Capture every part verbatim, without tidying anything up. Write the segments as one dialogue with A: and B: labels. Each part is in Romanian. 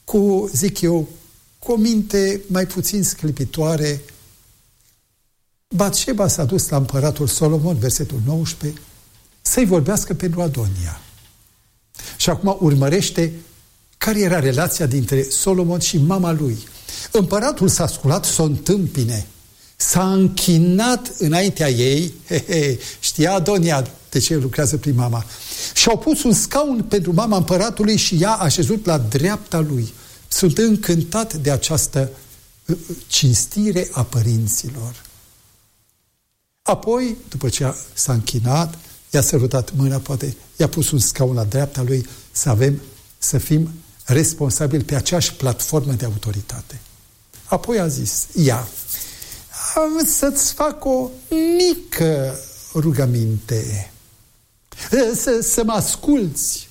A: cu, zic eu, cu o minte mai puțin sclipitoare, Batșeba s-a dus la împăratul Solomon, versetul nouăsprezece, să-i vorbească pentru Adonia. Și acum urmărește care era relația dintre Solomon și mama lui. Împăratul s-a sculat să o întâmpine, s-a închinat înaintea ei, he, he, știa Adonia de ce lucrează prin mama, și-au pus un scaun pentru mama împăratului și ea a așezut la dreapta lui. Sunt încântat de această cinstire a părinților. Apoi, după ce s-a închinat, i-a sărutat mâna, poate i-a pus un scaun la dreapta lui, să avem, să fim responsabili pe aceeași platformă de autoritate. Apoi a zis, ia, am să-ți fac o mică rugăminte, să, să mă asculți.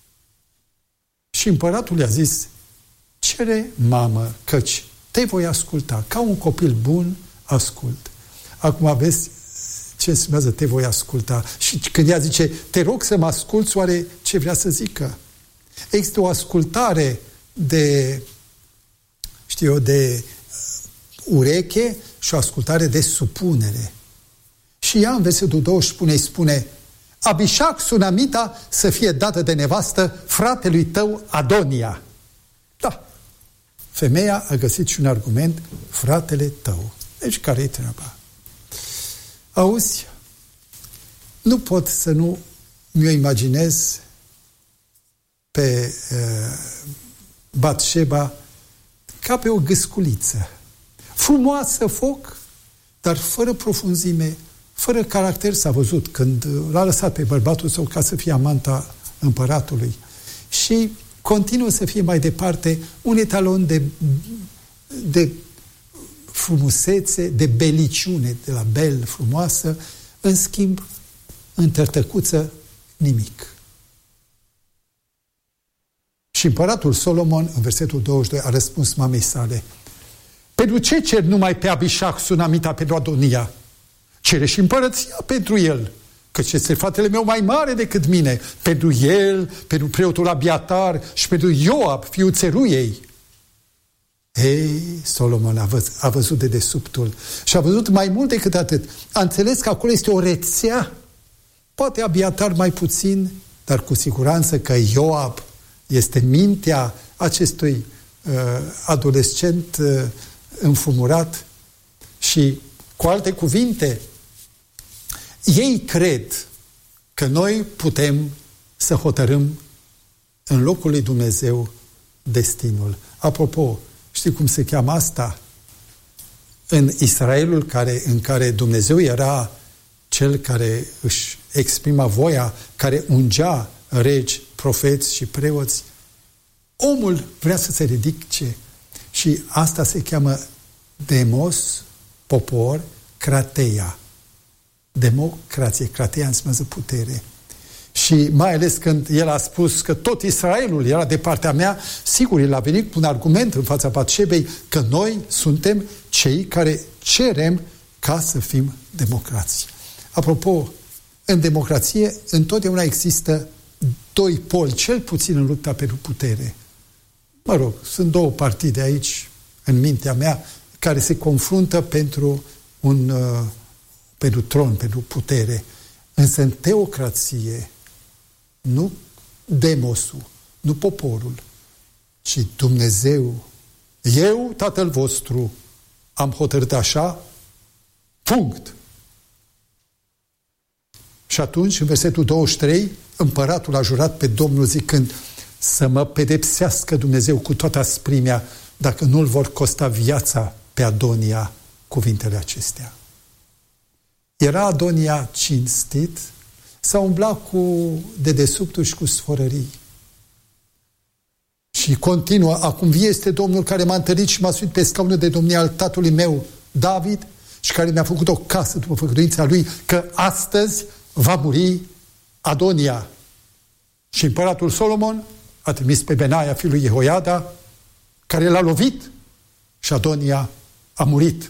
A: Și împăratul i-a zis, cere, mamă, căci te voi asculta. Ca un copil bun, ascult. Acum vezi ce înseamnă te voi asculta. Și când ea zice, te rog să mă asculți, oare ce vrea să zică? Există o ascultare de, știu eu, de ureche și o ascultare de supunere. Și ea în versetul douăsprezece spune, spune Abișac sunamita să fie dată de nevastă fratelui tău Adonia. Da. Femeia a găsit și un argument, fratele tău. Deci care-i treaba? Auzi, nu pot să nu mi-o imaginez pe uh, Batșeba ca pe o gâsculiță. Frumoasă foc, dar fără profunzime, fără caracter. S-a văzut când l-a lăsat pe bărbatul său ca să fie amanta împăratului. Și continuă să fie mai departe un etalon de, de frumusețe, de beliciune, de la bel, frumoasă, în schimb, întărtăcuță, nimic. Și împăratul Solomon, în versetul douăzeci și doi, a răspuns mamei sale, pentru ce cer numai pe Abișac sunamita pentru Adonia? Cere și împărăția pentru el, căci este fratele meu mai mare decât mine, pentru el, pentru preotul Abiatar și pentru Ioab, fiul țeruiei. Ei, Solomon a, văz, a văzut de desubtul și a văzut mai mult decât atât. A înțeles că acolo este o rețea, poate Abiatar mai puțin, dar cu siguranță că Ioab este mintea acestui uh, adolescent uh, înfumurat și, cu alte cuvinte, ei cred că noi putem să hotărâm în locul lui Dumnezeu destinul. Apropo, știi cum se cheamă asta? În Israelul care, în care Dumnezeu era cel care își exprima voia, care ungea regi, profeți și preoți, omul vrea să se ridice și asta se cheamă demos, popor, crateia. Democrație, crateia înseamnă putere. Și mai ales când el a spus că tot Israelul era de partea mea, sigur, el a venit cu un argument în fața Batșebei că noi suntem cei care cerem ca să fim democrați. Apropo, în democrație întotdeauna există doi poli, cel puțin în lupta pentru putere. Mă rog, sunt două partide aici, în mintea mea, care se confruntă pentru un uh, pentru tron, pentru putere. Însă în teocrație, nu demosul, nu poporul, ci Dumnezeu. Eu, Tatăl vostru, am hotărât așa, punct. Și atunci, în versetul douăzeci și trei, împăratul a jurat pe Domnul zicând, să mă pedepsească Dumnezeu cu toată asprimea, dacă nu-l vor costa viața pe Adonia cuvintele acestea. Era Adonia cinstit sau umbla cu dedesubtul și cu sforării? Și continuă, acum vie este Domnul care m-a întărit și m-a suit pe scaunul de domnie al tatălui meu, David, și care mi-a făcut o casă după făgăduința lui, că astăzi va muri Adonia. Și împăratul Solomon a trimis pe Benaia, fiul lui Jehoiada, care l-a lovit și Adonia a murit.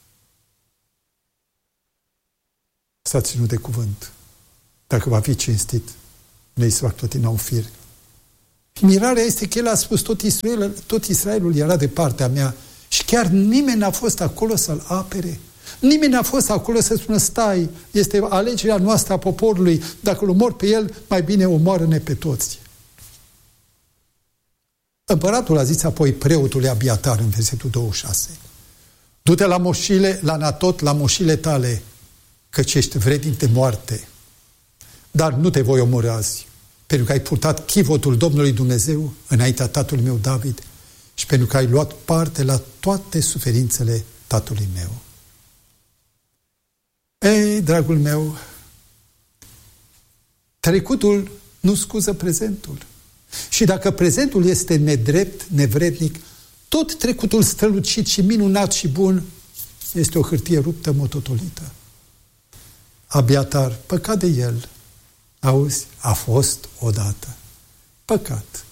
A: S-a ținut de cuvânt. Dacă va fi cinstit, nu-i se va clătina un fir Mirarea este că el a spus, tot Israel, tot Israelul era de partea mea și chiar nimeni n-a fost acolo să-l apere. Nimeni n-a fost acolo să spună, stai, este alegerea noastră a poporului, dacă îl omor pe el, mai bine omoară-ne pe toți. Împăratul a zis apoi preotului Abiatar în versetul douăzeci și șase, du-te la moșile, la Natot, la moșile tale, căci ești vrednic de moarte, dar nu te voi omorî azi, pentru că ai purtat chivotul Domnului Dumnezeu înaintea tatălui meu David și pentru că ai luat parte la toate suferințele tatălui meu. Ei, dragul meu, trecutul nu scuză prezentul. Și dacă prezentul este nedrept, nevrednic, tot trecutul strălucit și minunat și bun este o hârtie ruptă, mototolită. Abiatar, păcat de el, auzi, a fost odată. Păcat.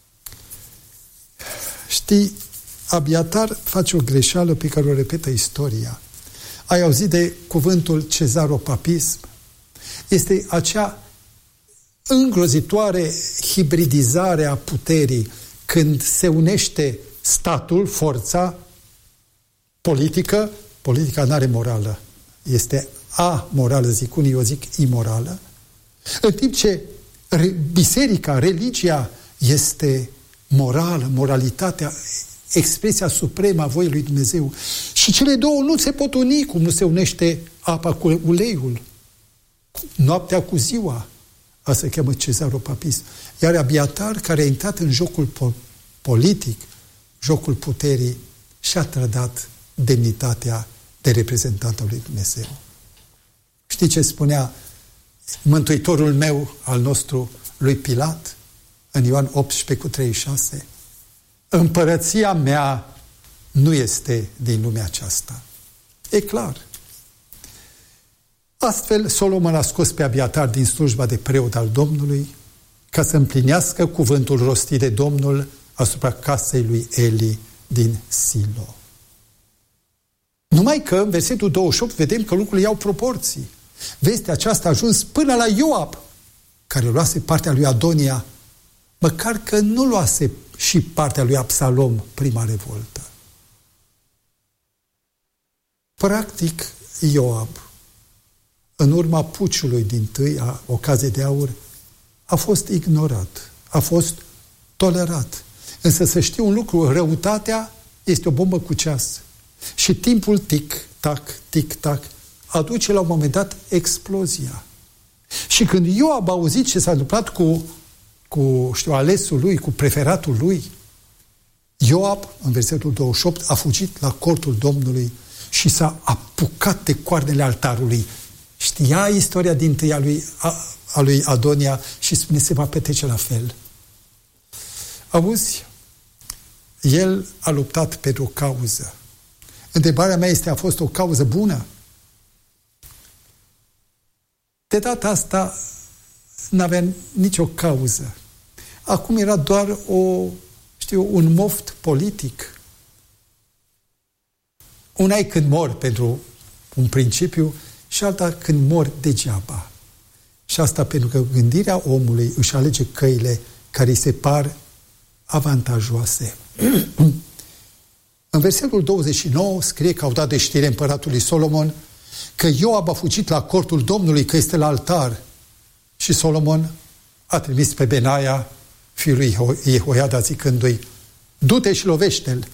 A: Știi, Abiatar face o greșeală pe care o repetă istoria. Ai auzit de cuvântul cezaropapism? Este acea îngrozitoare hibridizare a puterii când se unește statul, forța politică, politica n-are morală. Este amorală, zic unii, eu zic imorală. În timp ce biserica, religia este morală, moralitatea, expresia supremă a voii lui Dumnezeu. Și cele două nu se pot uni, cum nu se unește apa cu uleiul, noaptea cu ziua. Asta se cheamă cezaropapism. Iar Abiatar, care a intrat în jocul po- politic, jocul puterii, și-a trădat demnitatea de reprezentant al lui Dumnezeu. Știi ce spunea Mântuitorul meu, al nostru, lui Pilat, în Ioan optsprezece cu treizeci și șase? Împărăția mea nu este din lumea aceasta. E clar. Astfel, Solomon a scos pe Abiatar din slujba de preot al Domnului ca să împlinească cuvântul rostit de Domnul asupra casei lui Eli din Silo. Numai că, în versetul douăzeci și opt, vedem că lucrurile iau proporții. Vestea aceasta a ajuns până la Ioab, care luase partea lui Adonia, măcar că nu luase și partea lui Absalom, prima revoltă. Practic, Ioab, în urma puciului dintâi, a ocaziei de aur, a fost ignorat, a fost tolerat. Însă să știu un lucru, răutatea este o bombă cu ceas. Și timpul tic-tac, tic-tac, aduce la un moment dat explozia. Și când Ioab a auzit ce s-a întâmplat cu, cu știu, alesul lui, cu preferatul lui, Ioab, în versetul douăzeci și opt, a fugit la cortul Domnului și s-a apucat de coarnele altarului. Știa istoria din tâi a lui, a, a lui Adonia și spune, se va petrece la fel. Auzi, el a luptat pentru o cauză. Întrebarea mea este, a fost o cauză bună? De data asta n-avea nicio cauză. Acum era doar o, știu, un moft politic. Una e când mor pentru un principiu și alta când mor degeaba. Și asta pentru că gândirea omului își alege căile care îi se par avantajoase. În versetul douăzeci și nouă scrie că au dat de știre împăratului Solomon că Ioab a fugit la cortul Domnului, că este la altar. Și Solomon a trimis pe Benaia, fiul lui Jehoiada, zicându-i, du-te și lovește-l.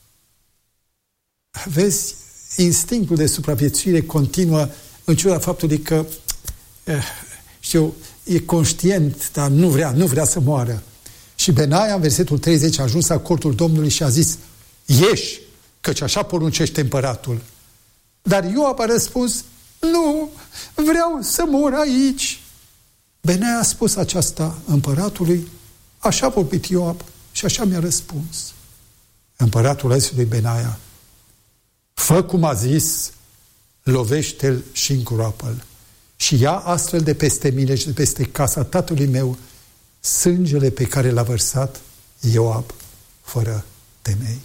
A: Vezi, instinctul de supraviețuire continuă în ciuda faptului că, știu, e conștient, dar nu vrea, nu vrea să moară. Și Benaia, în versetul treizeci, a ajuns la cortul Domnului și a zis, ieși, căci așa poruncește împăratul. Dar Ioab a răspuns, nu, vreau să mor aici. Benaia a spus aceasta împăratului, așa a vorbit Ioab și așa mi-a răspuns. Împăratul a zis lui Benaia, fă cum a zis, lovește-l și îngroapă-l și ia astfel de peste mine și de peste casa tatălui meu sângele pe care l-a vărsat Ioab fără temei.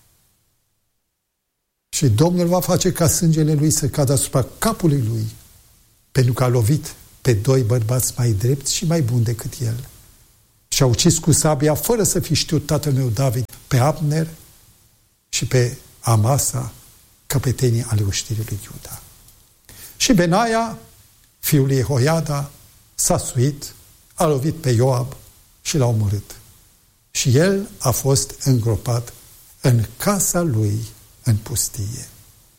A: Și Domnul va face ca sângele lui să cadă asupra capului lui, pentru că a lovit pe doi bărbați mai drepți și mai buni decât el. și a ucis cu sabia, fără să fi știut tatăl meu David, pe Abner și pe Amasa, căpetenii ale oștirii lui Iuda. Și Benaia, fiul lui Jehoiada, s-a suit, a lovit pe Ioab și l-a omorât. Și el a fost îngropat în casa lui în pustie.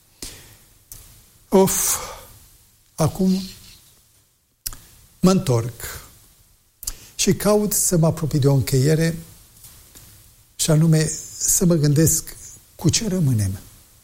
A: Of, acum mă întorc și caut să mă apropii de o încheiere și anume să mă gândesc cu ce rămânem.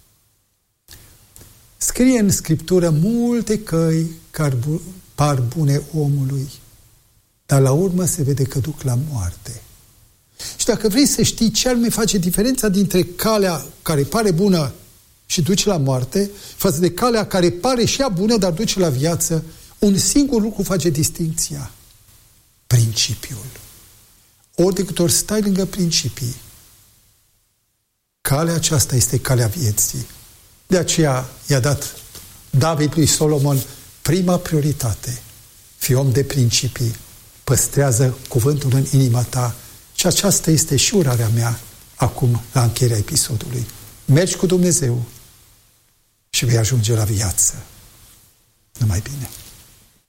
A: Scrie în Scriptură multe căi care par bune omului, dar la urmă se vede că duc la moarte. Și dacă vrei să știi ce ar mai face diferența dintre calea care pare bună și duce la moarte, față de calea care pare și ea bună, dar duce la viață, un singur lucru face distincția. Principiul. Ori de câte ori stai lângă principii, calea aceasta este calea vieții. De aceea i-a dat David lui Solomon prima prioritate. Fii om de principii, păstrează cuvântul în inima ta. Și aceasta este și urarea mea acum la încheierea episodului. Mergi cu Dumnezeu și vei ajunge la viață. Numai bine!